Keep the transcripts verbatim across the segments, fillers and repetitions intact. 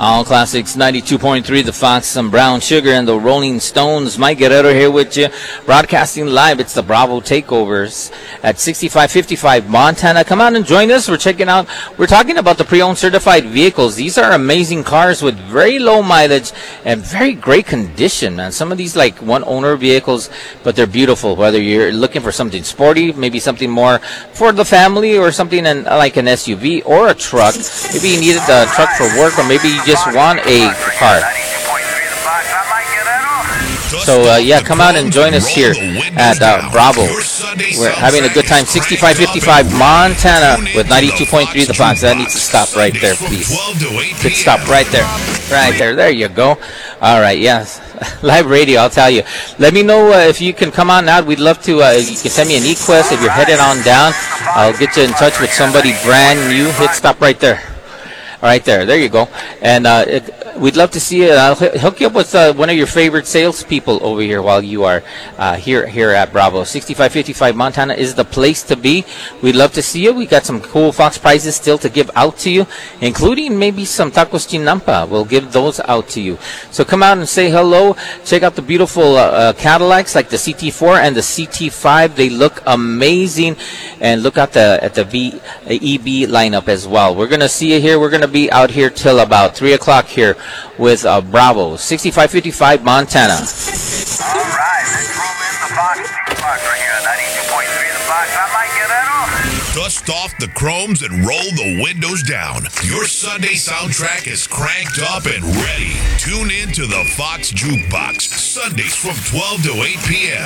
All Classics ninety-two point three, the Fox, some Brown Sugar, and the Rolling Stones. Mike Guerrero here with you, broadcasting live. It's the Bravo Takeovers at sixty-five fifty-five Montana. Come out and join us. We're checking out, we're talking about the pre-owned certified vehicles. These are amazing cars with very low mileage and very great condition, man. Some of these like one owner vehicles, but they're beautiful. Whether you're looking for something sporty, maybe something more for the family, or something in, like an S U V or a truck. Maybe you needed a truck for work, or maybe you just want a car. So uh, yeah, come out and join us here at uh, Bravo. We're having a good time. sixty-five fifty-five Montana with ninety-two point three the Fox. That needs to stop right there, please. Could stop right there. Right there. There you go. All right, yes. Live radio, I'll tell you. Let me know uh, if you can come on out. We'd love to. Uh, you can send me an e-quest if you're headed on down. I'll get you in touch with somebody brand new. Hit stop right there. Right there. There you go. And uh, it, we'd love to see you. I'll hook you up with uh, one of your favorite salespeople over here while you are uh, here here at Bravo. sixty-five fifty-five Montana is the place to be. We'd love to see you. We got some cool Fox prizes still to give out to you, including maybe some tacos chinampa. We'll give those out to you. So come out and say hello. Check out the beautiful uh, uh, Cadillacs like the C T four and the C T five. They look amazing. And look at the at the V, uh, E B lineup as well. We're gonna see you here. We're gonna be out here till about three o'clock here with uh, Bravo. sixty-five fifty-five Montana. All right, let's roll in the Fox. Fox right here, ninety-two point three the Fox. I might get that on. Dust off the chromes and roll the windows down. Your Sunday soundtrack is cranked up and ready. Tune in to the Fox Jukebox, Sundays from twelve to eight p.m.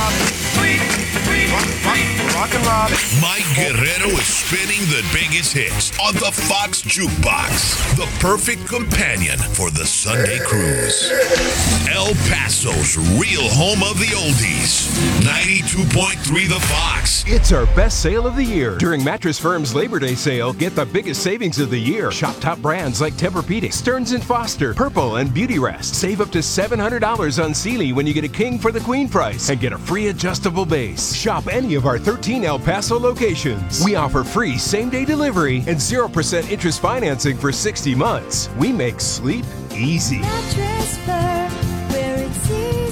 Mike Guerrero is spinning the biggest hits on the Fox Jukebox, the perfect companion for the Sunday cruise. El Paso's real home of the oldies, ninety-two point three The Fox. It's our best sale of the year. During Mattress Firm's Labor Day sale, get the biggest savings of the year. Shop top brands like Tempur-Pedic, Stearns and Foster, Purple, and Beautyrest. Save up to seven hundred dollars on Sealy when you get a king for the queen price and get a free adjustable base. Shop any of our thirteen El Paso locations. We offer free same-day delivery and zero percent interest financing for sixty months. We make sleep easy. Mattress Firm, where it's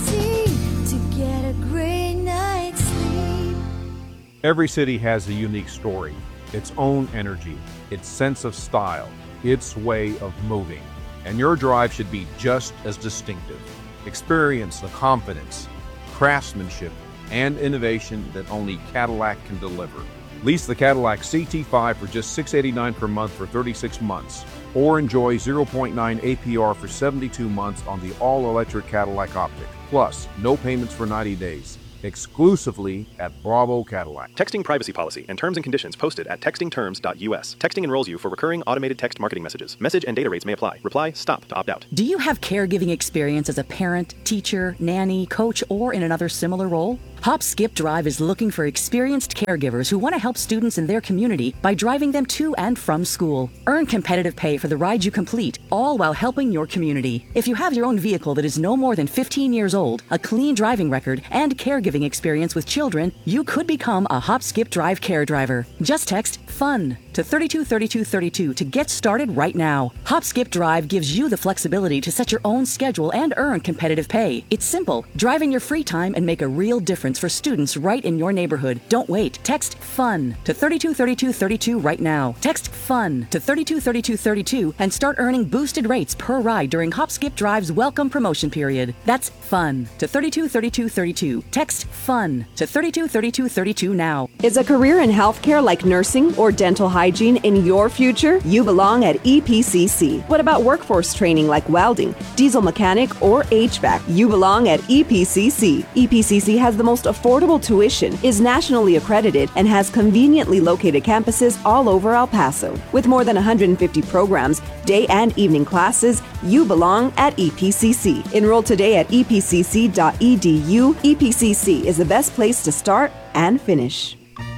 easy to get a great night's sleep. Every city has a unique story, its own energy, its sense of style, its way of moving. And your drive should be just as distinctive. Experience the confidence, craftsmanship, and innovation that only Cadillac can deliver. Lease the Cadillac C T five for just six hundred eighty-nine dollars per month for thirty-six months, or enjoy zero point nine A P R for seventy-two months on the all-electric Cadillac Optic. Plus, no payments for ninety days. Exclusively at Bravo Cadillac. Texting privacy policy and terms and conditions posted at texting terms dot U S. Texting enrolls you for recurring automated text marketing messages. Message and data rates may apply. Reply STOP to opt out. Do you have caregiving experience as a parent, teacher, nanny, coach, or in another similar role? Hop Skip Drive is looking for experienced caregivers who want to help students in their community by driving them to and from school. Earn competitive pay for the ride you complete, all while helping your community. If you have your own vehicle that is no more than fifteen years old, a clean driving record, and caregiving experience with children, you could become a Hop Skip Drive care driver. Just text FUN to thirty-two thirty-two thirty-two to get started right now. Hop Skip Drive gives you the flexibility to set your own schedule and earn competitive pay. It's simple. Drive in your free time and make a real difference for students right in your neighborhood. Don't wait. Text FUN to thirty-two thirty-two thirty-two right now. Text FUN to thirty-two thirty-two thirty-two and start earning boosted rates per ride during Hop Skip Drive's welcome promotion period. That's FUN to thirty-two thirty-two thirty-two. Text FUN to thirty-two thirty-two thirty-two now. Is a career in healthcare like nursing or dental hygiene in your future? You belong at E P C C. What about workforce training like welding, diesel mechanic, or H V A C? You belong at E P C C. E P C C has the most affordable tuition, is nationally accredited, and has conveniently located campuses all over El Paso. With more than one hundred fifty programs, day and evening classes, you belong at E P C C. Enroll today at e p c c dot e d u. E P C C is the best place to start and finish.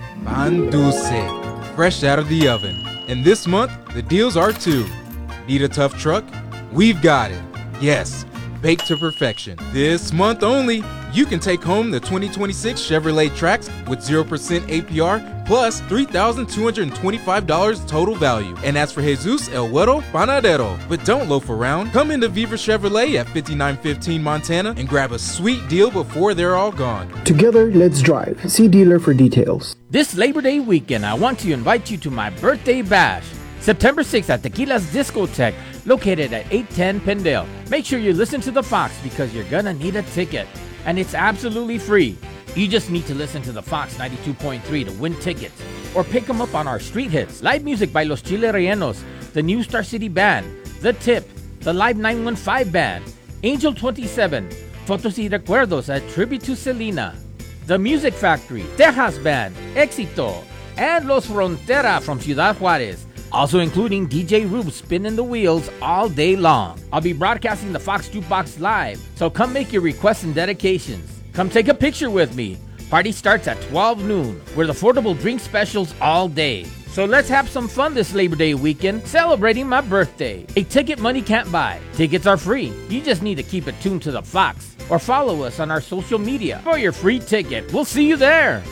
Pan Dulce, fresh out of the oven. And this month, the deals are too. Need a tough truck? We've got it. Yes, baked to perfection. This month only, You can take home the twenty twenty-six Chevrolet Trax with zero percent A P R plus three thousand two hundred twenty-five dollars total value. And as for Jesus El Güero Panadero. But don't loaf around. Come into Viva Chevrolet at fifty-nine fifteen Montana and grab a sweet deal before they're all gone. Together, let's drive. See dealer for details. This Labor Day weekend, I want to invite you to my birthday bash. September sixth at Tequila's Discotheque, located at eight ten Pendale. Make sure you listen to the Fox because you're gonna need a ticket. And it's absolutely free. You just need to listen to the Fox ninety-two point three to win tickets. Or pick them up on our street hits. Live music by Los Chile Rellenos, the New Star City Band, The Tip, the Live nine one five Band, Angel twenty-seven, Fotos y Recuerdos at Tribute to Selena, The Music Factory, Tejas Band, Éxito, and Los Frontera from Ciudad Juarez. Also including D J Rube spinning the wheels all day long. I'll be broadcasting the Fox Jukebox live, so come make your requests and dedications. Come take a picture with me. Party starts at twelve noon with affordable drink specials all day. So let's have some fun this Labor Day weekend celebrating my birthday. A ticket money can't buy. Tickets are free. You just need to keep it tuned to the Fox or follow us on our social media for your free ticket. We'll see you there.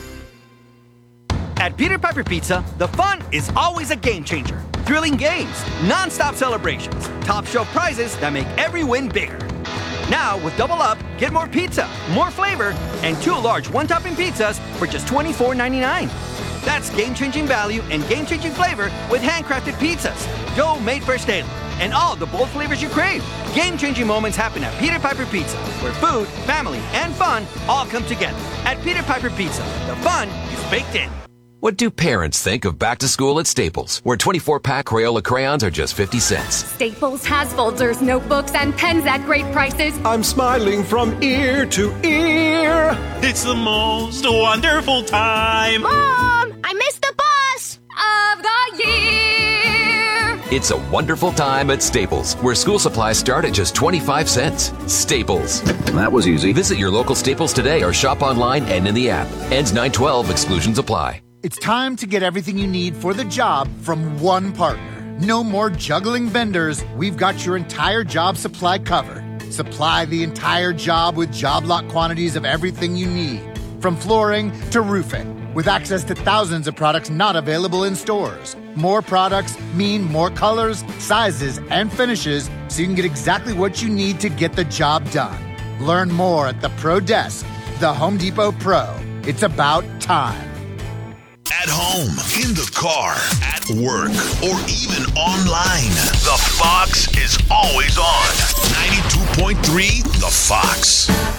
At Peter Piper Pizza, the fun is always a game changer. Thrilling games, non-stop celebrations, top shelf prizes that make every win bigger. Now, with Double Up, get more pizza, more flavor, and two large one-topping pizzas for just twenty-four ninety-nine. That's game-changing value and game-changing flavor with handcrafted pizzas, dough made fresh daily, and all the bold flavors you crave. Game-changing moments happen at Peter Piper Pizza, where food, family, and fun all come together. At Peter Piper Pizza, the fun is baked in. What do parents think of back to school at Staples, where twenty-four pack Crayola crayons are just fifty cents? Staples has folders, notebooks, and pens at great prices. I'm smiling from ear to ear. It's the most wonderful time. Mom, I missed the bus of the year. It's a wonderful time at Staples, where school supplies start at just twenty-five cents. Staples. That was easy. Visit your local Staples today or shop online and in the app. Ends nine twelve. Exclusions apply. It's time to get everything you need for the job from one partner. No more juggling vendors. We've got your entire job supply covered. Supply the entire job with job lot quantities of everything you need, from flooring to roofing, with access to thousands of products not available in stores. More products mean more colors, sizes, and finishes, so you can get exactly what you need to get the job done. Learn more at the Pro Desk, the Home Depot Pro. It's about time. At home, in the car, at work, or even online, the Fox is always on. ninety-two point three The Fox.